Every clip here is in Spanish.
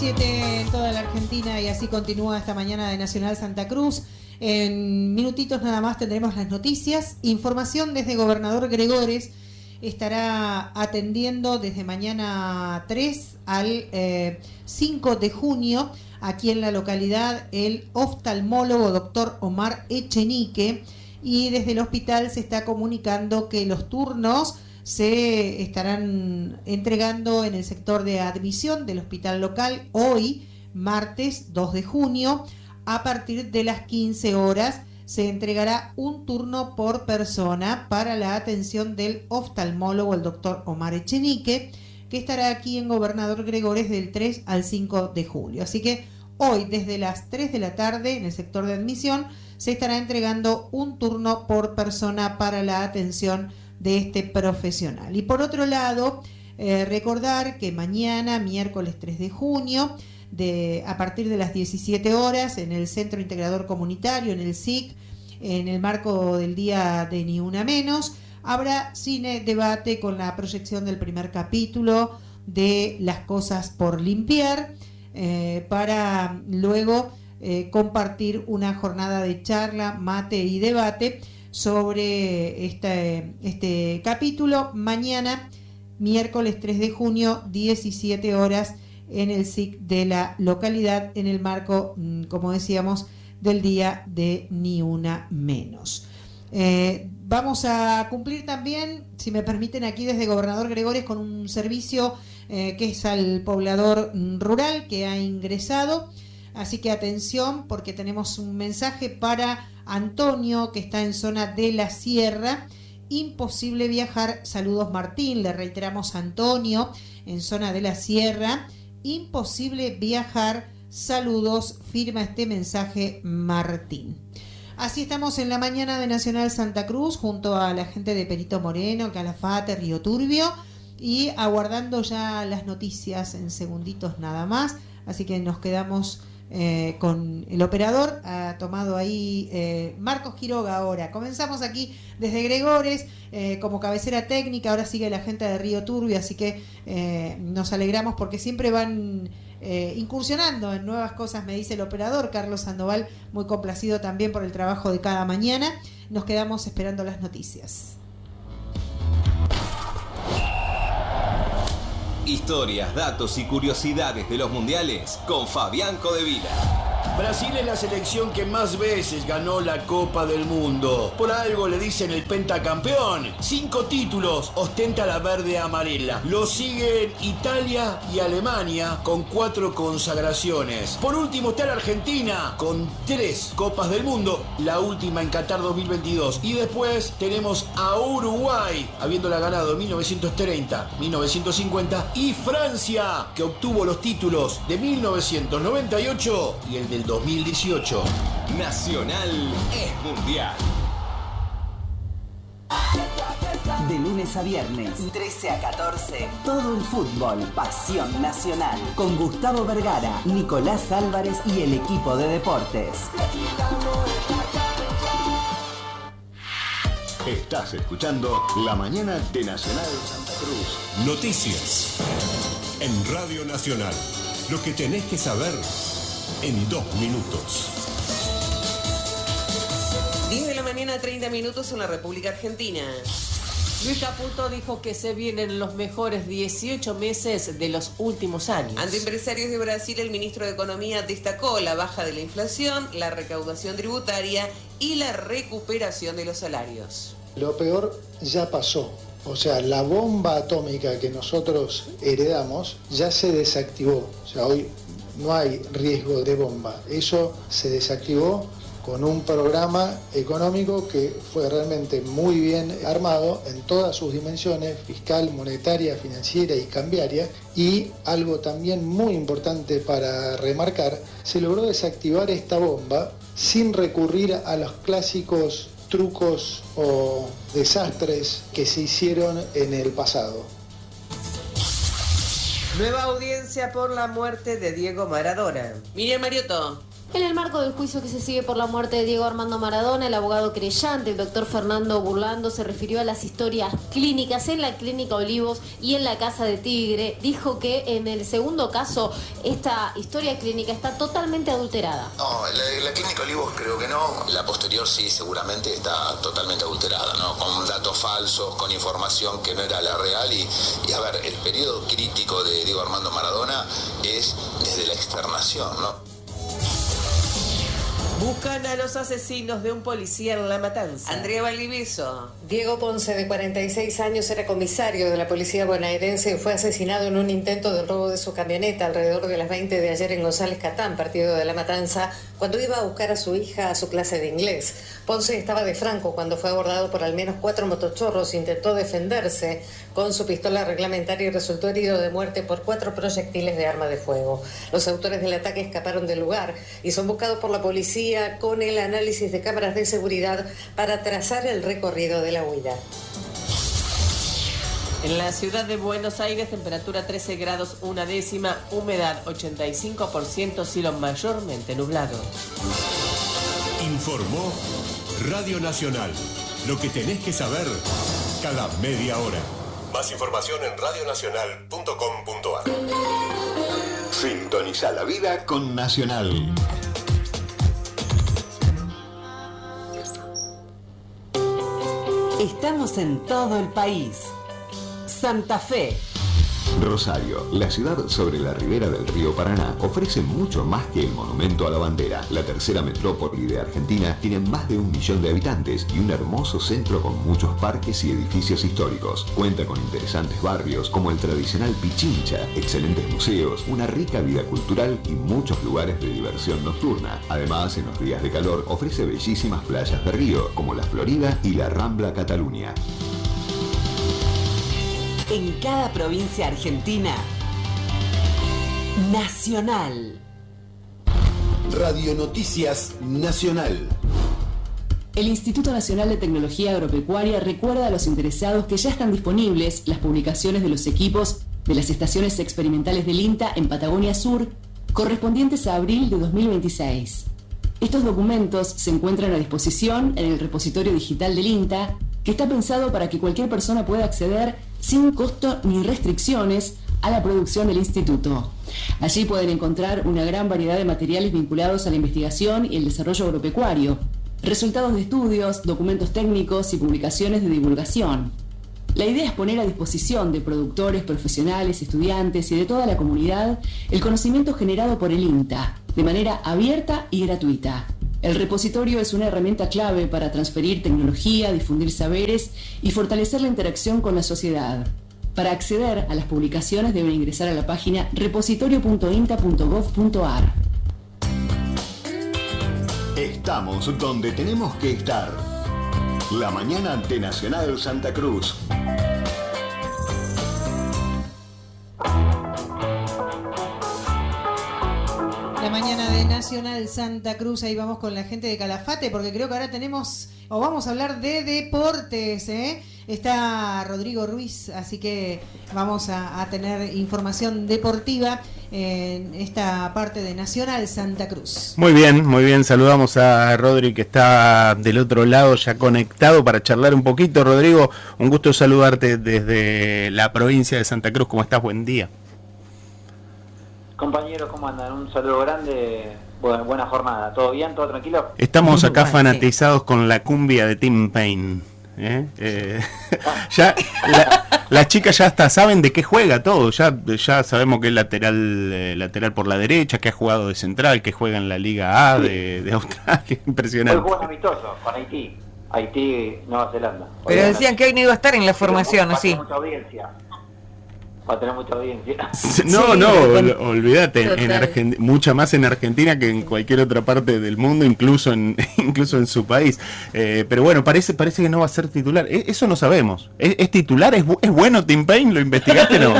7 en toda la Argentina y así continúa esta mañana de Nacional Santa Cruz. En minutitos nada más tendremos las noticias. Información desde Gobernador Gregores. Estará atendiendo desde mañana 3 al 5 de junio aquí en la localidad el oftalmólogo doctor Omar Echenique, y desde el hospital se está comunicando que los turnos se estarán entregando en el sector de admisión del hospital local hoy, martes 2 de junio, a partir de las 15 horas. Se entregará un turno por persona para la atención del oftalmólogo, el doctor Omar Echenique, que estará aquí en Gobernador Gregores del 3 al 5 de julio. Así que hoy, desde las 3 de la tarde, en el sector de admisión, se estará entregando un turno por persona para la atención de este profesional. Y por otro lado, recordar que mañana, miércoles 3 de junio, a partir de las 17 horas, en el Centro Integrador Comunitario, en el SIC, en el marco del Día de Ni Una Menos, habrá cine debate con la proyección del primer capítulo de Las Cosas por Limpiar, para luego compartir una jornada de charla, mate y debate sobre este capítulo mañana, miércoles 3 de junio, 17 horas, en el SIC de la localidad, en el marco, como decíamos, del Día de Ni Una Menos. Vamos a cumplir también, si me permiten, aquí desde Gobernador Gregores con un servicio que es al poblador rural que ha ingresado. Así que atención, porque tenemos un mensaje para Antonio, que está en zona de la Sierra. Imposible viajar. Saludos, Martín. Le reiteramos, Antonio, en zona de la Sierra. Imposible viajar. Saludos. Firma este mensaje Martín. Así estamos en la mañana de Nacional Santa Cruz, junto a la gente de Perito Moreno, Calafate, Río Turbio, y aguardando ya las noticias en segunditos nada más. Así que nos quedamos con el operador. Ha tomado ahí Marcos Quiroga ahora. Comenzamos aquí desde Gregores como cabecera técnica. Ahora sigue la gente de Río Turbio, así que nos alegramos porque siempre van incursionando en nuevas cosas, me dice el operador Carlos Sandoval, muy complacido también por el trabajo de cada mañana. Nos quedamos esperando las noticias. Historias, datos y curiosidades de los mundiales con Fabián Codevila. Brasil es la selección que más veces ganó la Copa del Mundo. Por algo le dicen el pentacampeón. 5 títulos ostenta la verde amarela. Lo siguen Italia y Alemania con 4 consagraciones. Por último está la Argentina con 3 Copas del Mundo, la última en Qatar 2022. Y después tenemos a Uruguay, habiéndola ganado en 1930, 1950, y Francia, que obtuvo los títulos de 1998 y el del 2018. Nacional es mundial. De lunes a viernes, 13 a 14, todo el fútbol, pasión nacional. Con Gustavo Vergara, Nicolás Álvarez y el equipo de deportes. Estás escuchando La Mañana de Nacional Santa Cruz. Noticias en Radio Nacional. Lo que tenés que saber en 2 minutos. 10 de la mañana, 30 minutos en la República Argentina. Luis Caputo dijo que se vienen los mejores 18 meses de los últimos años. Ante empresarios de Brasil, el ministro de Economía destacó la baja de la inflación, la recaudación tributaria y la recuperación de los salarios. Lo peor ya pasó. O sea, la bomba atómica que nosotros heredamos ya se desactivó. O sea, hoy no hay riesgo de bomba. Eso se desactivó con un programa económico que fue realmente muy bien armado en todas sus dimensiones, fiscal, monetaria, financiera y cambiaria. Y algo también muy importante para remarcar, se logró desactivar esta bomba sin recurrir a los clásicos trucos o desastres que se hicieron en el pasado. Nueva audiencia por la muerte de Diego Maradona. Miriam Mariotto. En el marco del juicio que se sigue por la muerte de Diego Armando Maradona, el abogado querellante, el doctor Fernando Burlando, se refirió a las historias clínicas en la Clínica Olivos y en la Casa de Tigre. Dijo que en el segundo caso, esta historia clínica está totalmente adulterada. No, la Clínica Olivos creo que no. La posterior sí, seguramente está totalmente adulterada, ¿no? Con datos falsos, con información que no era la real. Y a ver, el periodo crítico de Diego Armando Maradona es desde la externación, ¿no? Buscan a los asesinos de un policía en La Matanza. Andrea Valdivieso. Diego Ponce, de 46 años, era comisario de la policía bonaerense y fue asesinado en un intento de robo de su camioneta alrededor de las 20 de ayer en González Catán, partido de La Matanza, cuando iba a buscar a su hija a su clase de inglés. Ponce estaba de franco cuando fue abordado por al menos 4 motochorros. Intentó defenderse con su pistola reglamentaria y resultó herido de muerte por 4 proyectiles de arma de fuego. Los autores del ataque escaparon del lugar y son buscados por la policía con el análisis de cámaras de seguridad para trazar el recorrido de la huida. En la ciudad de Buenos Aires, temperatura 13 grados 1 décima, humedad 85%, cielo mayormente nublado. Informó Radio Nacional. Lo que tenés que saber cada media hora. Más información en radionacional.com.ar. Sintoniza la vida con Nacional. Estamos en todo el país. Santa Fe. Rosario, la ciudad sobre la ribera del río Paraná, ofrece mucho más que el monumento a la bandera. La tercera metrópoli de Argentina tiene más de 1 millón de habitantes y un hermoso centro con muchos parques y edificios históricos. Cuenta con interesantes barrios como el tradicional Pichincha, excelentes museos, una rica vida cultural y muchos lugares de diversión nocturna. Además, en los días de calor ofrece bellísimas playas de río como la Florida y la Rambla Cataluña. En cada provincia argentina, Nacional. Radio Noticias Nacional. El Instituto Nacional de Tecnología Agropecuaria recuerda a los interesados que ya están disponibles las publicaciones de los equipos de las estaciones experimentales del INTA en Patagonia Sur, correspondientes a abril de 2026. Estos documentos se encuentran a disposición en el repositorio digital del INTA, que está pensado para que cualquier persona pueda acceder sin costo ni restricciones a la producción del instituto. Allí pueden encontrar una gran variedad de materiales vinculados a la investigación y el desarrollo agropecuario, resultados de estudios, documentos técnicos y publicaciones de divulgación. La idea es poner a disposición de productores, profesionales, estudiantes y de toda la comunidad el conocimiento generado por el INTA, de manera abierta y gratuita. El repositorio es una herramienta clave para transferir tecnología, difundir saberes y fortalecer la interacción con la sociedad. Para acceder a las publicaciones deben ingresar a la página repositorio.inta.gov.ar. Estamos donde tenemos que estar. La mañana de Nacional Santa Cruz. La mañana de Nacional Santa Cruz, ahí vamos con la gente de Calafate, porque creo que ahora tenemos, o vamos a hablar de deportes, ¿eh? Está Rodrigo Ruiz, así que vamos a tener información deportiva en esta parte de Nacional Santa Cruz. Muy bien, saludamos a Rodri que está del otro lado ya conectado para charlar un poquito. Rodrigo, un gusto saludarte desde la provincia de Santa Cruz, ¿cómo estás? Buen día. Compañeros, ¿cómo andan? Un saludo grande, buena jornada. ¿Todo bien? ¿Todo tranquilo? Estamos acá fanatizados con la cumbia de Tim Payne. Ya las chicas ya hasta saben de qué juega todo. Ya sabemos que es lateral por la derecha, que ha jugado de central, que juega en la Liga A de Australia. Impresionante. Hoy juegan amistosos con Haití, Nueva Zelanda. Pero decían que hoy no iba a estar en la formación, ¿o sí? Mucha audiencia. Va a tener mucha audiencia. No, olvídate, mucha más en Argentina que en cualquier otra parte del mundo, incluso en su país. Pero bueno, parece que no va a ser titular. Eso no sabemos. ¿Es titular? ¿Es bueno Tim Payne? ¿Lo investigaste o no?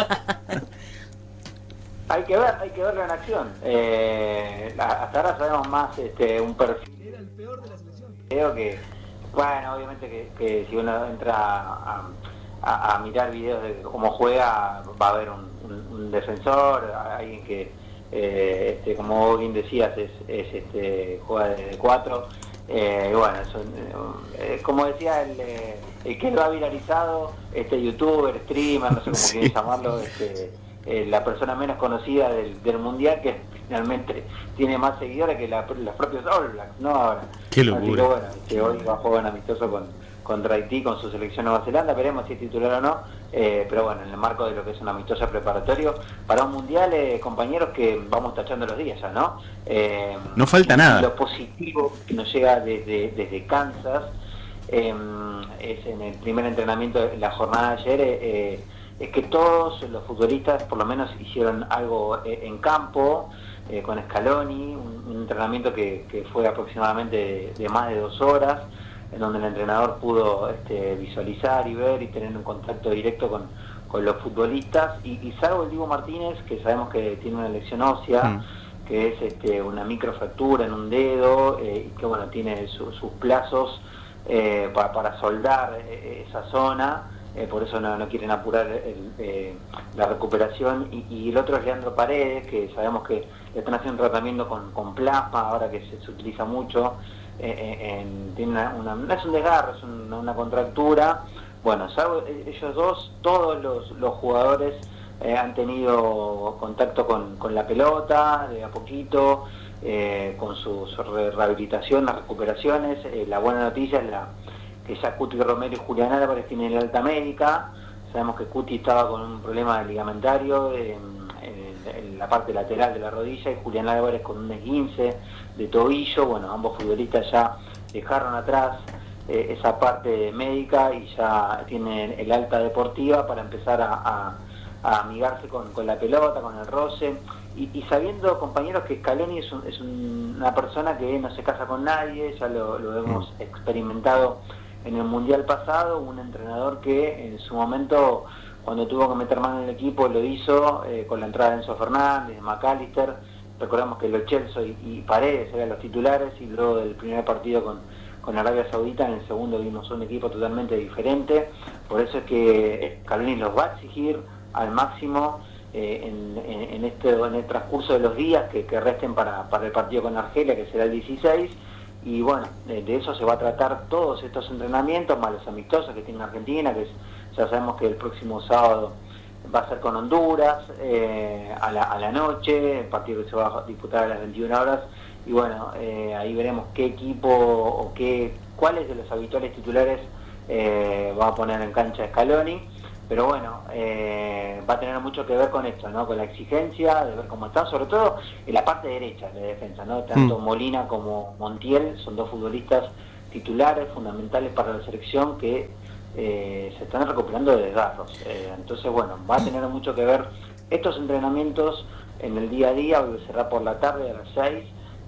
Hay que verlo en acción. Hasta ahora sabemos más un perfil. Era el peor de la selección. Creo que, bueno, obviamente que si uno entra a mirar videos de cómo juega, va a haber un defensor, alguien que como vos bien decías, juega de 4. Y bueno, como decía el que lo ha viralizado, youtuber, streamer, no sé cómo quieren llamarlo, la persona menos conocida del mundial, que finalmente tiene más seguidores que los propios All Blacks, ¿no? Ahora. Qué locura. Así que bueno, hoy va a jugar amistoso contra Haití, con su selección Nueva Zelanda, veremos si es titular o no, pero bueno, en el marco de lo que es un amistoso preparatorio para un mundial, compañeros, que vamos tachando los días ya, ¿no? No falta nada. Lo positivo que nos llega desde Kansas es en el primer entrenamiento, en la jornada de ayer, es que todos los futbolistas por lo menos hicieron algo en campo, con Scaloni, un entrenamiento que fue aproximadamente de más de 2 horas, en donde el entrenador pudo visualizar y ver y tener un contacto directo con los futbolistas, y salvo el Dibu Martínez, que sabemos que tiene una lesión ósea, que es una microfractura en un dedo, y que bueno, tiene sus plazos para soldar esa zona, por eso no quieren apurar la recuperación, y el otro es Leandro Paredes, que sabemos que le están haciendo un tratamiento con plasma, ahora que se utiliza mucho. Tiene no es un desgarro, es una contractura. Bueno, salvo ellos dos, todos los jugadores han tenido contacto con la pelota de a poquito, con su rehabilitación, las recuperaciones. La buena noticia es que ya Cuti Romero y Julián Álvarez tienen el alta médica. Sabemos que Cuti estaba con un problema ligamentario en la parte lateral de la rodilla, y Julián Álvarez con un esguince de tobillo. Bueno, ambos futbolistas ya dejaron atrás esa parte médica y ya tienen el alta deportiva para empezar a amigarse con la pelota, con el roce, y sabiendo, compañeros, que Scaloni es una persona que no se casa con nadie. Ya lo hemos experimentado en el Mundial pasado, un entrenador que en su momento, cuando tuvo que meter mano en el equipo, lo hizo con la entrada de Enzo Fernández, de McAllister. Recordamos que Lo Celso y Paredes eran los titulares, y luego del primer partido con Arabia Saudita, en el segundo vimos un equipo totalmente diferente. Por eso es que Scaloni los va a exigir al máximo en el transcurso de los días que resten para el partido con Argelia, que será el 16. Y bueno, de eso se va a tratar todos estos entrenamientos, más los amistosos que tiene Argentina, que ya sabemos que el próximo sábado va a ser con Honduras, a la noche, el partido que se va a disputar a las 21 horas, y bueno, ahí veremos qué equipo o cuáles de los habituales titulares va a poner en cancha Scaloni. Pero bueno, va a tener mucho que ver con esto, ¿no? Con la exigencia de ver cómo están, sobre todo en la parte derecha de la defensa, ¿no? Tanto Molina como Montiel son dos futbolistas titulares, fundamentales para la selección, que se están recuperando de desgarros. Entonces, bueno, va a tener mucho que ver estos entrenamientos en el día a día. Hoy será por la tarde a las 6,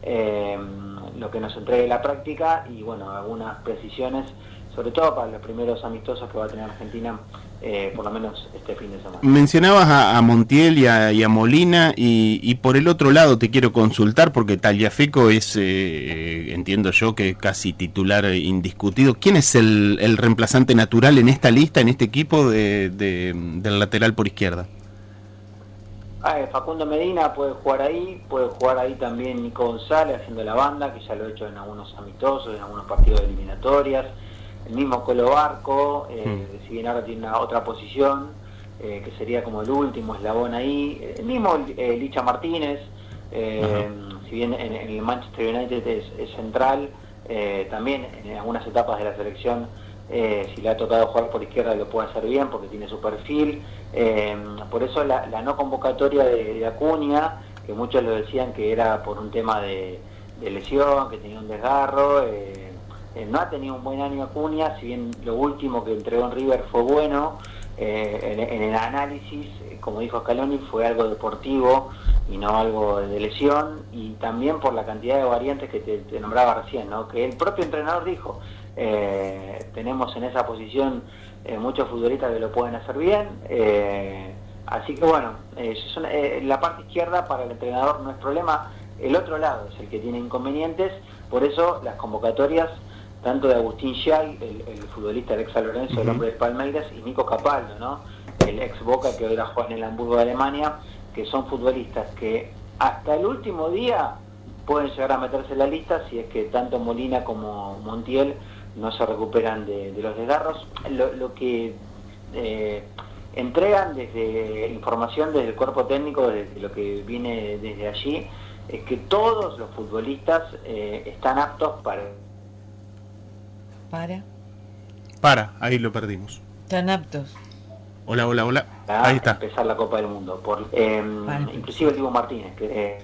lo que nos entregue la práctica, y bueno, algunas precisiones, sobre todo para los primeros amistosos que va a tener Argentina, por lo menos este fin de semana. Mencionabas a Montiel y a Molina, y por el otro lado te quiero consultar, porque Tagliafico es, entiendo yo, que casi titular indiscutido. ¿Quién es el reemplazante natural en esta lista, en este equipo del lateral por izquierda? Facundo Medina puede jugar ahí también Nico González haciendo la banda, que ya lo ha hecho en algunos amistosos, en algunos partidos de eliminatorias. El mismo Colo Barco, si bien ahora tiene otra posición, que sería como el último eslabón ahí. El mismo Licha Martínez, si bien en el Manchester United es central, también en algunas etapas de la selección, si le ha tocado jugar por izquierda, lo puede hacer bien porque tiene su perfil. Por eso la no convocatoria de Acuña, que muchos lo decían que era por un tema de lesión, que tenía un desgarro. No ha tenido un buen año Acuña, si bien lo último que entregó en River fue bueno. En el análisis, como dijo Scaloni, fue algo deportivo y no algo de lesión, y también por la cantidad de variantes que te nombraba recién, ¿no? Que el propio entrenador dijo, tenemos en esa posición muchos futbolistas que lo pueden hacer bien, así que bueno, la parte izquierda para el entrenador no es problema, el otro lado es el que tiene inconvenientes. Por eso las convocatorias tanto de Agustín Schiay, el futbolista del ex San Lorenzo, el hombre de Palmeiras, y Nico Capaldo, ¿no? El ex Boca, que ahora juega en el Hamburgo de Alemania, que son futbolistas que hasta el último día pueden llegar a meterse en la lista si es que tanto Molina como Montiel no se recuperan de los desgarros. Lo que entregan desde información desde el cuerpo técnico, desde lo que viene desde allí, es que todos los futbolistas están aptos Para, ahí lo perdimos. Están aptos. Hola. Ahí está. Empezar la Copa del Mundo. Inclusive el Dibu Martínez, que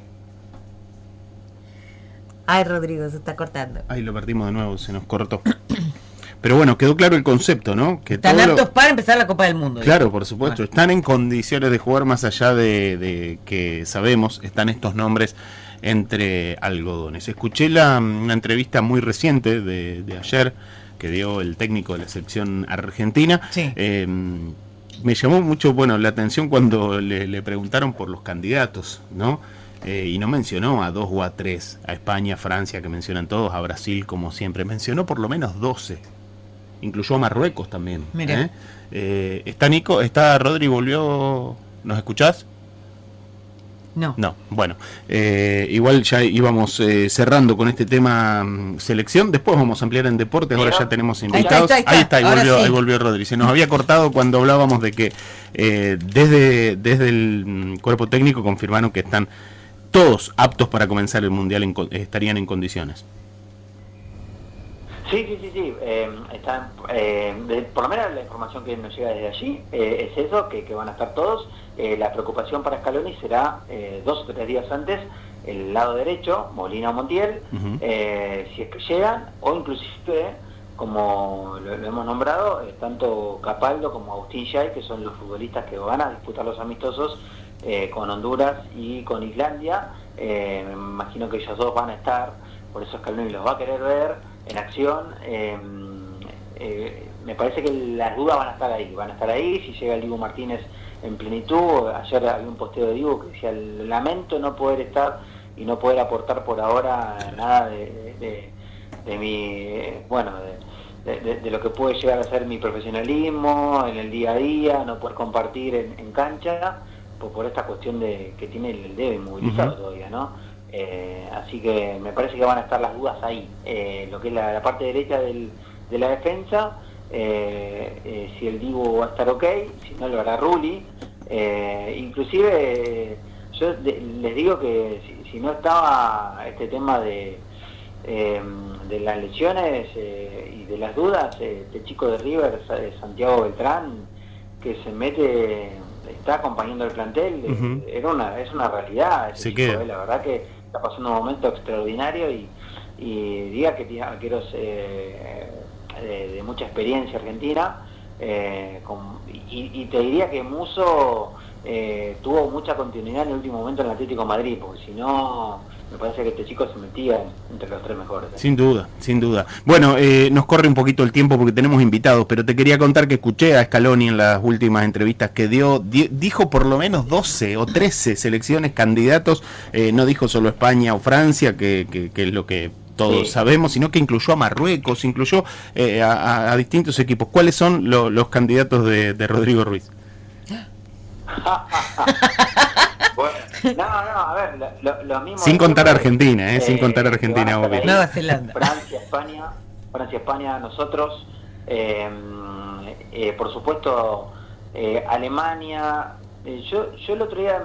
Ay, Rodrigo, se está cortando. Ahí lo perdimos de nuevo, se nos cortó. Pero bueno, quedó claro el concepto, ¿no? Que están aptos para empezar la Copa del Mundo. Claro, por supuesto. Bueno. Están en condiciones de jugar, más allá de que sabemos, están estos nombres entre algodones. Escuché una entrevista muy reciente de ayer que dio el técnico de la selección argentina. Sí. Me llamó mucho la atención cuando le preguntaron por los candidatos, ¿no? Y no mencionó a 2 o a 3, a España, Francia, que mencionan todos, a Brasil, como siempre. Mencionó por lo menos 12. Incluyó a Marruecos también. Mira. ¿Está Nico? ¿Está Rodri? ¿Volvió? ¿Nos escuchás? No. Bueno, igual ya íbamos cerrando con este tema selección. Después vamos a ampliar en deportes. Ahora ya tenemos invitados. Ahí está. Ahí volvió Rodri. Se nos había cortado cuando hablábamos de que desde el cuerpo técnico confirmaron que están todos aptos para comenzar el Mundial, estarían en condiciones. Sí. Están, por lo menos la información que nos llega desde allí es eso, que van a estar todos. La preocupación para Scaloni será 2 o 3 días antes, el lado derecho, Molina o Montiel, si es que llegan, o inclusive, como lo hemos nombrado, tanto Capaldo como Agustín Yay, que son los futbolistas que van a disputar los amistosos con Honduras y con Islandia. Me imagino que ellos dos van a estar, por eso Scaloni los va a querer ver en acción. Me parece que las dudas van a estar ahí, si llega el Dibu Martínez en plenitud. Ayer había un posteo de Dibu que decía: lamento no poder estar y no poder aportar por ahora nada de lo que puede llegar a ser mi profesionalismo en el día a día, no poder compartir en cancha por esta cuestión de que tiene el dedo inmovilizado todavía, ¿no? Así que me parece que van a estar las dudas ahí. Lo que es la parte derecha de la defensa, si el Dibu va a estar ok, si no lo hará Rulli. Inclusive yo les digo que si no estaba este tema de las lesiones y de las dudas, este chico de River, Santiago Beltrán, que se mete, está acompañando el plantel, es una realidad. Ese chico, la verdad que está pasando un momento extraordinario y diga que tiene arqueros de mucha experiencia argentina, y te diría que Musso tuvo mucha continuidad en el último momento en el Atlético de Madrid, porque si no, me parece que este chico se metía entre los 3 mejores. Sin duda. Bueno, nos corre un poquito el tiempo porque tenemos invitados, pero te quería contar que escuché a Scaloni en las últimas entrevistas que dijo por lo menos 12 o 13 selecciones, candidatos, no dijo solo España o Francia, que es lo que todos sabemos, sino que incluyó a Marruecos, incluyó a distintos equipos. ¿Cuáles son los candidatos de Rodrigo Ruiz? Bueno, a ver, lo mismo. Sin contar Argentina, sin contar Argentina, obvio. Nueva Zelanda. Francia, España, nosotros, por supuesto, Alemania. Yo el otro día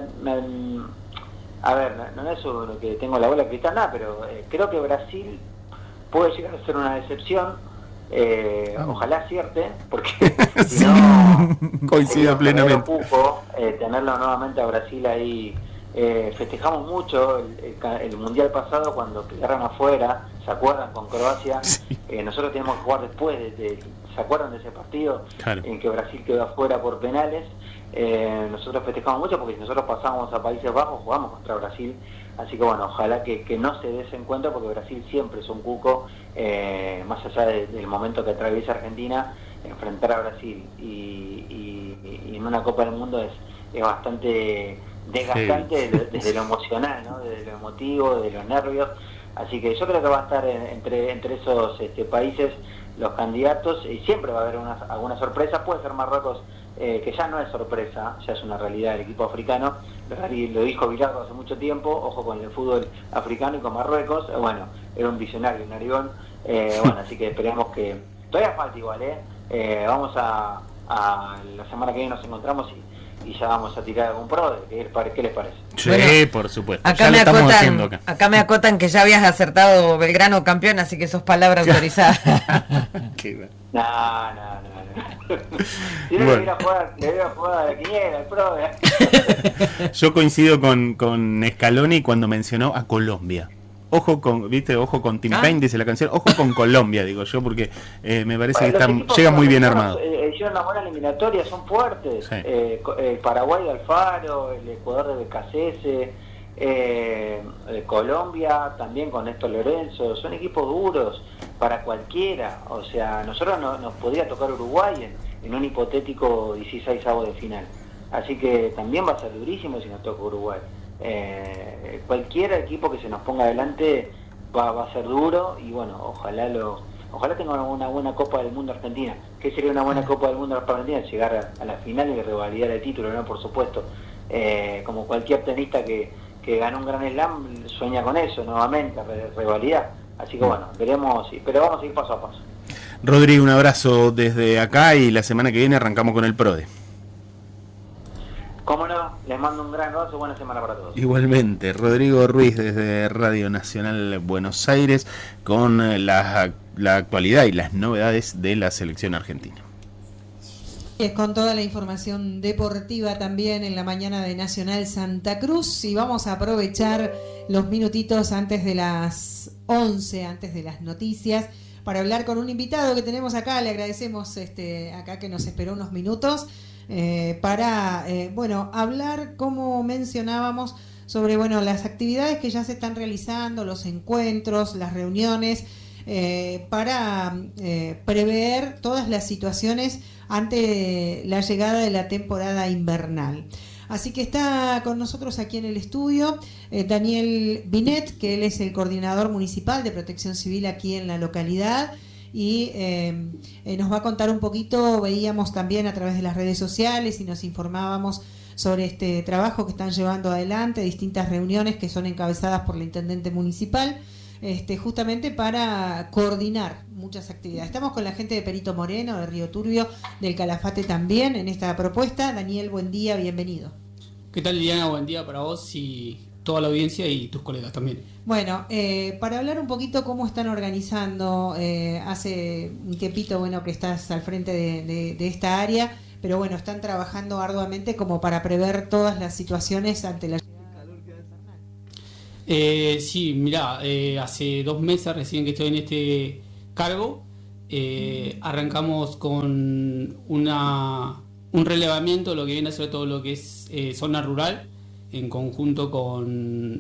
a ver, no es lo que tengo la bola de cristal, nada, pero creo que Brasil puede llegar a ser una decepción. Ojalá acierte, porque si no, coincido plenamente. Tenerlo nuevamente a Brasil ahí. Festejamos mucho el mundial pasado cuando quedaron afuera, ¿se acuerdan? Con Croacia. Sí. Nosotros teníamos que jugar después ¿se acuerdan de ese partido? Claro. En que Brasil quedó afuera por penales. Nosotros festejamos mucho porque si nosotros pasábamos a Países Bajos jugamos contra Brasil. Así que bueno, ojalá que no se dé ese encuentro, porque Brasil siempre es un cuco, más allá del momento que atraviesa Argentina, enfrentar a Brasil y en una Copa del Mundo es bastante desgastante, desde lo emocional, ¿no? Desde lo emotivo, de los nervios. Así que yo creo que va a estar entre esos países los candidatos, y siempre va a haber alguna sorpresa. Puede ser Marruecos que ya no es sorpresa, ya es una realidad del equipo africano. Lo dijo Bilardo hace mucho tiempo, ojo con el fútbol africano y con Marruecos. Bueno, era un visionario, un narigón. Bueno, así que esperemos que... Todavía falta igual, vamos a la semana que viene nos encontramos y ya vamos a tirar algún pro. ¿Qué les parece? Sí, Bueno, por supuesto. Acá Ya me, lo estamos haciendo acá. acá me acotan que ya habías acertado Belgrano campeón, así que eso es palabra autorizada. No. Si no Bueno. le hubiera jugado a la quiniela, el pro. Yo coincido con Scaloni cuando mencionó a Colombia. Ojo con Tim Payne, dice la canción, ojo con Colombia, digo yo, porque me parece que llega muy bien armado. Hicieron una buena eliminatoria, son fuertes. Sí. El Paraguay de Alfaro, el Ecuador de Becasese, Colombia también con Néstor Lorenzo, son equipos duros para cualquiera. O sea, nosotros nos podría tocar Uruguay en un hipotético 16avo de final. Así que también va a ser durísimo si nos toca Uruguay. Cualquier equipo que se nos ponga adelante va a ser duro y bueno, ojalá tenga una buena Copa del Mundo Argentina. ¿Qué sería una buena Copa del Mundo Argentina? Llegar a la final y revalidar el título, ¿no? Por supuesto. Como cualquier tenista que gana un gran slam sueña con eso nuevamente, revalidar. Así que bueno, veremos, pero vamos a ir paso a paso. Rodrigo, un abrazo desde acá y la semana que viene arrancamos con el PRODE. Cómo no, les mando un gran abrazo, buena semana para todos. Igualmente, Rodrigo Ruiz desde Radio Nacional Buenos Aires con la actualidad y las novedades de la selección argentina. Con toda la información deportiva también en la mañana de Nacional Santa Cruz y vamos a aprovechar los minutitos antes de las 11, antes de las noticias, para hablar con un invitado que tenemos acá. Le agradecemos acá que nos esperó unos minutos. Para hablar, como mencionábamos, sobre las actividades que ya se están realizando, los encuentros, las reuniones, para prever todas las situaciones ante la llegada de la temporada invernal. Así que está con nosotros aquí en el estudio Daniel Binet, que él es el coordinador municipal de Protección Civil aquí en la localidad. Y nos va a contar un poquito. Veíamos también a través de las redes sociales y nos informábamos sobre este trabajo que están llevando adelante, distintas reuniones que son encabezadas por la intendente municipal, justamente para coordinar muchas actividades. Estamos con la gente de Perito Moreno, de Río Turbio, del Calafate también en esta propuesta. Daniel, buen día, bienvenido. ¿Qué tal, Liliana? Buen día para vos y toda la audiencia y tus colegas también. Bueno, para hablar un poquito cómo están organizando, hace un tiempito que estás al frente de esta área, pero bueno, están trabajando arduamente como para prever todas las situaciones ante la llegada del calor invernal. Sí, mirá, hace 2 meses recién que estoy en este cargo, arrancamos con un relevamiento de lo que viene a ser todo lo que es zona rural, en conjunto con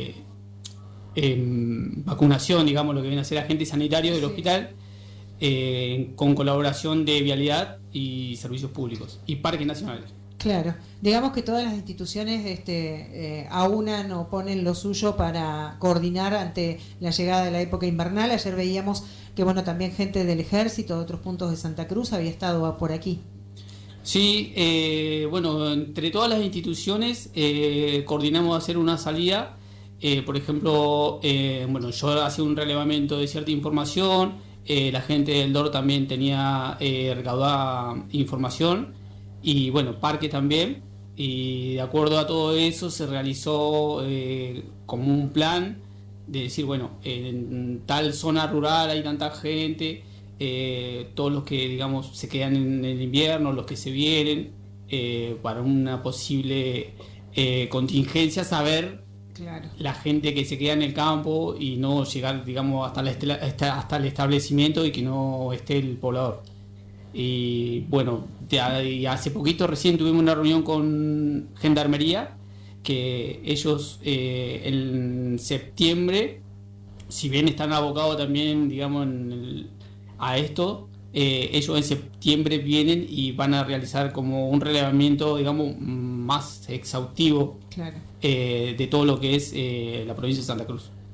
vacunación, digamos, lo que viene a ser agentes sanitarios del hospital, con colaboración de Vialidad y Servicios Públicos y Parques Nacionales. Claro, digamos que todas las instituciones aunan o ponen lo suyo para coordinar ante la llegada de la época invernal. Ayer veíamos que también gente del Ejército, de otros puntos de Santa Cruz, había estado por aquí. Sí, entre todas las instituciones coordinamos hacer una salida. Por ejemplo, yo hacía un relevamiento de cierta información, la gente del DOR también tenía recaudada información y Parque también, y de acuerdo a todo eso se realizó como un plan de decir, en tal zona rural hay tanta gente, todos los que digamos se quedan en el invierno, los que se vienen para una posible contingencia, saber claro, la gente que se queda en el campo y no llegar digamos hasta el establecimiento y que no esté el poblador. Y hace poquito recién tuvimos una reunión con Gendarmería, que ellos en septiembre, si bien están abocados también digamos a esto, ellos en septiembre vienen y van a realizar como un relevamiento digamos más exhaustivo, claro, de todo lo que es la provincia de Santa Cruz.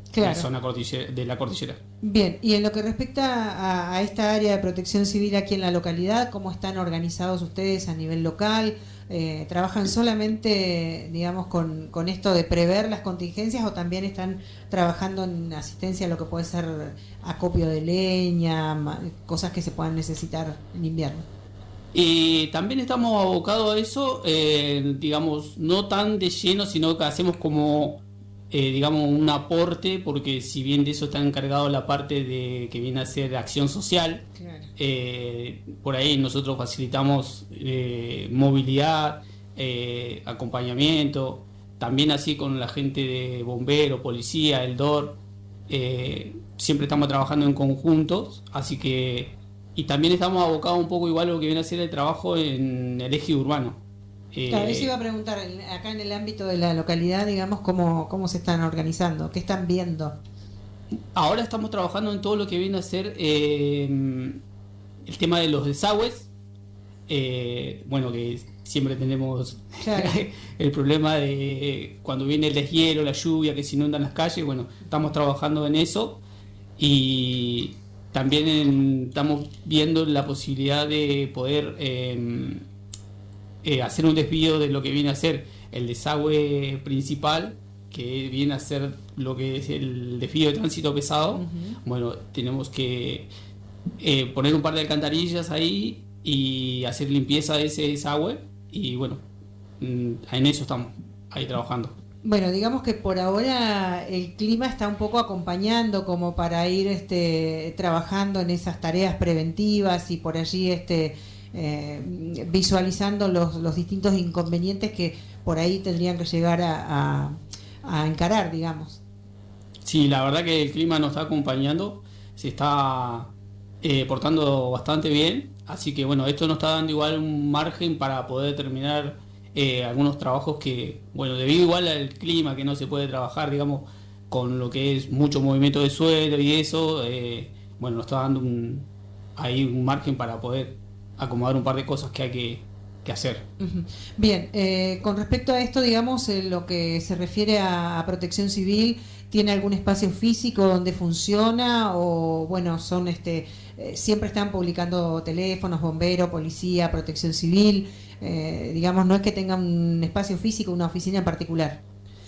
Claro. la zona de la cordillera. Bien, y en lo que respecta a esta área de protección civil aquí en la localidad, ¿cómo están organizados ustedes a nivel local? ¿Trabajan solamente, digamos, con esto de prever las contingencias o también están trabajando en asistencia a lo que puede ser acopio de leña, cosas que se puedan necesitar en invierno? Y también estamos abocados a eso, digamos, no tan de lleno, sino que hacemos como, digamos, un aporte, porque si bien de eso está encargado la parte de que viene a ser acción social, claro. Por ahí nosotros facilitamos movilidad, acompañamiento, también así con la gente de bomberos, policía, el DOR, siempre estamos trabajando en conjuntos, así que, y también estamos abocados un poco igual a lo que viene a ser el trabajo en el eje urbano. Claro, eso iba a preguntar, acá en el ámbito de la localidad, digamos, ¿cómo se están organizando? ¿Qué están viendo? Ahora estamos trabajando en todo lo que viene a ser el tema de los desagües. Bueno, que siempre tenemos claro. el problema de cuando viene el deshielo, la lluvia, que se inundan las calles. Bueno, estamos trabajando en eso y también estamos viendo la posibilidad de poder hacer un desvío de lo que viene a ser el desagüe principal, que viene a ser lo que es el desvío de tránsito pesado. Uh-huh. Bueno, tenemos que poner un par de alcantarillas ahí y hacer limpieza de ese desagüe y bueno, en eso estamos ahí trabajando. Bueno, digamos que por ahora el clima está un poco acompañando como para ir trabajando en esas tareas preventivas y por allí visualizando los distintos inconvenientes que por ahí tendrían que llegar a encarar, digamos. Sí, la verdad que el clima nos está acompañando, se está portando bastante bien, así que bueno, esto nos está dando igual un margen para poder terminar algunos trabajos que, bueno, debido igual al clima que no se puede trabajar, digamos, con lo que es mucho movimiento de suelo y eso, bueno, nos está dando ahí un margen para poder acomodar un par de cosas que hay que hacer. Uh-huh. Bien, con respecto a esto, digamos, lo que se refiere a protección civil, ¿tiene algún espacio físico donde funciona o, bueno, son siempre están publicando teléfonos, bomberos, policía, protección civil? Digamos, no es que tengan un espacio físico, una oficina en particular.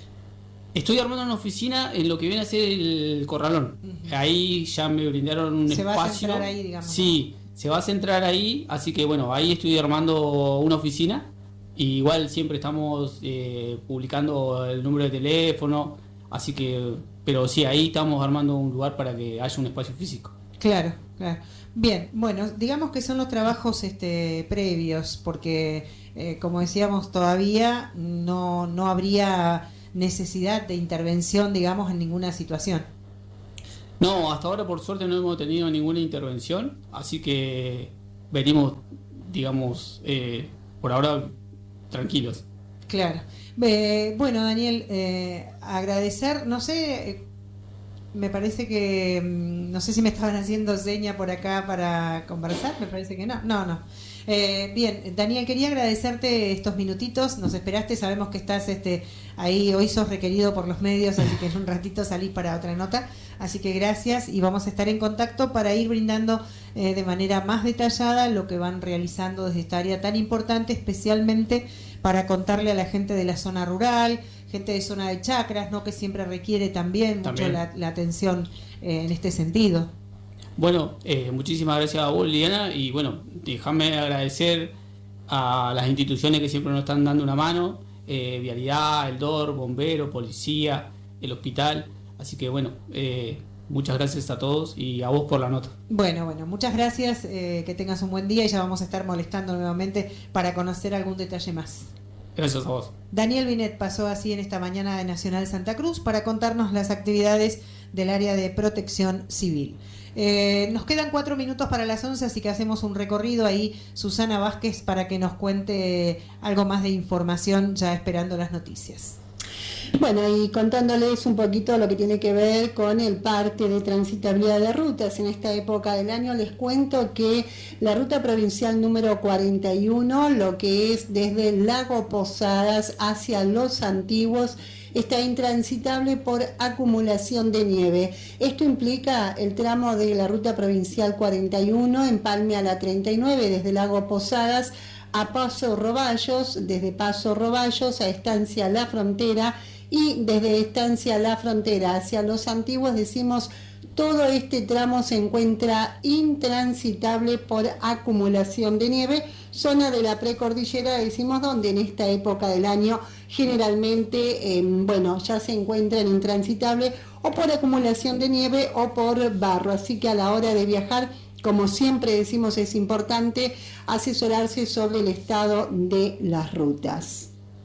Estoy armando una oficina en lo que viene a ser el Corralón. Uh-huh. Ahí ya me brindaron un espacio. ¿Se va a centrar ahí, digamos? Sí, se va a centrar ahí, así que bueno, ahí estoy armando una oficina. Y igual siempre estamos publicando el número de teléfono, así que, pero sí, ahí estamos armando un lugar para que haya un espacio físico. Claro, claro. Bien, bueno, digamos que son los trabajos previos, porque como decíamos, todavía no habría necesidad de intervención, digamos, en ninguna situación. No, hasta ahora por suerte no hemos tenido ninguna intervención, así que venimos, digamos, por ahora tranquilos. Claro. Bueno, Daniel, agradecer, no sé, me parece que, no sé si me estaban haciendo seña por acá para conversar, me parece que no. Bien, Daniel, quería agradecerte estos minutitos, nos esperaste, sabemos que estás ahí, hoy sos requerido por los medios, así que en un ratito salís para otra nota, así que gracias y vamos a estar en contacto para ir brindando de manera más detallada lo que van realizando desde esta área tan importante, especialmente para contarle a la gente de la zona rural, gente de zona de chacras, ¿no?, que siempre requiere también mucho la atención en este sentido. Bueno, muchísimas gracias a vos, Liliana, y bueno, déjame agradecer a las instituciones que siempre nos están dando una mano, Vialidad, el DOR, Bombero, Policía, el Hospital, así que bueno, muchas gracias a todos y a vos por la nota. Bueno, muchas gracias, que tengas un buen día y ya vamos a estar molestando nuevamente para conocer algún detalle más. Gracias a vos. Daniel Binet pasó así en esta mañana de Nacional Santa Cruz para contarnos las actividades del área de protección civil. Nos quedan 4 minutos para las 11, así que hacemos un recorrido ahí, Susana Vázquez, para que nos cuente algo más de información, ya esperando las noticias. Bueno, y contándoles un poquito lo que tiene que ver con el parte de transitabilidad de rutas en esta época del año, les cuento que la ruta provincial número 41, lo que es desde Lago Posadas hacia Los Antiguos, está intransitable por acumulación de nieve. Esto implica el tramo de la ruta provincial 41, Empalme a la 39, desde Lago Posadas a Paso Roballos, desde Paso Roballos a Estancia La Frontera, y desde Estancia La Frontera hacia Los Antiguos, decimos, todo este tramo se encuentra intransitable por acumulación de nieve, zona de la precordillera, decimos, donde en esta época del año generalmente, ya se encuentran intransitables o por acumulación de nieve o por barro, así que a la hora de viajar, como siempre decimos, es importante asesorarse sobre el estado de las rutas.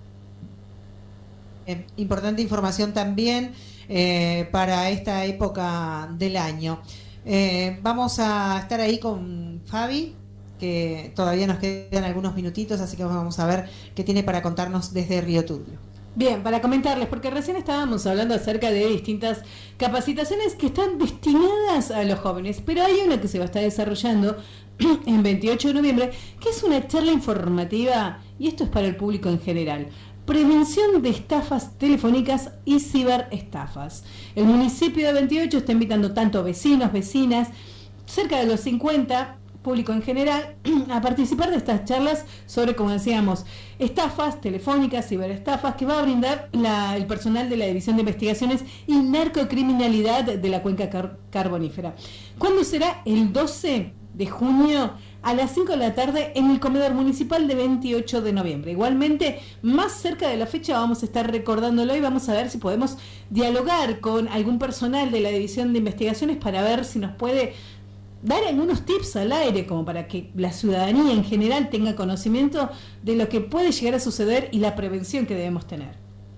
Importante información también para esta época del año. Vamos a estar ahí con Fabi, que todavía nos quedan algunos minutitos, así que vamos a ver qué tiene para contarnos desde Río Turbio. Bien, para comentarles, porque recién estábamos hablando acerca de distintas capacitaciones que están destinadas a los jóvenes, pero hay una que se va a estar desarrollando en 28 de noviembre, que es una charla informativa, y esto es para el público en general. Prevención de estafas telefónicas y ciberestafas. El municipio de 28 está invitando tanto vecinos, vecinas, cerca de los 50, público en general, a participar de estas charlas sobre, como decíamos, estafas telefónicas, ciberestafas, que va a brindar el personal de la División de Investigaciones y Narcocriminalidad de la Cuenca Carbonífera. ¿Cuándo será? El 12 de junio a las 5 de la tarde en el comedor municipal de 28 de noviembre. Igualmente, más cerca de la fecha vamos a estar recordándolo y vamos a ver si podemos dialogar con algún personal de la División de Investigaciones para ver si nos puede dar algunos tips al aire, como para que la ciudadanía en general tenga conocimiento de lo que puede llegar a suceder y la prevención que debemos tener.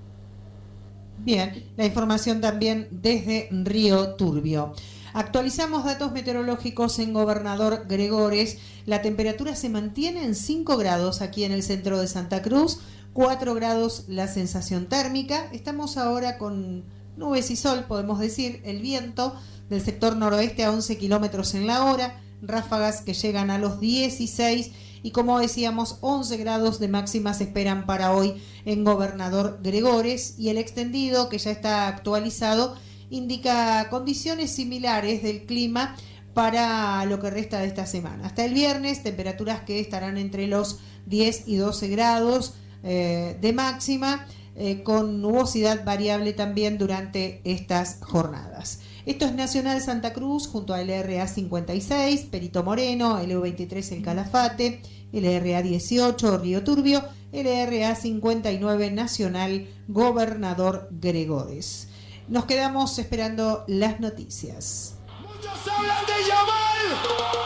Bien, la información también desde Río Turbio. Actualizamos datos meteorológicos en Gobernador Gregores. La temperatura se mantiene en 5 grados aquí en el centro de Santa Cruz, 4 grados la sensación térmica. Estamos ahora con nubes y sol, podemos decir, el viento del sector noroeste a 11 kilómetros en la hora, ráfagas que llegan a los 16 y, como decíamos, 11 grados de máxima se esperan para hoy en Gobernador Gregores, y el extendido, que ya está actualizado, indica condiciones similares del clima para lo que resta de esta semana. Hasta el viernes, temperaturas que estarán entre los 10 y 12 grados de máxima, con nubosidad variable también durante estas jornadas. Esto es Nacional Santa Cruz junto a LRA 56, Perito Moreno, LU23 El Calafate, LRA 18 Río Turbio, LRA 59 Nacional Gobernador Gregores. Nos quedamos esperando las noticias. Muchos hablan de Yamal.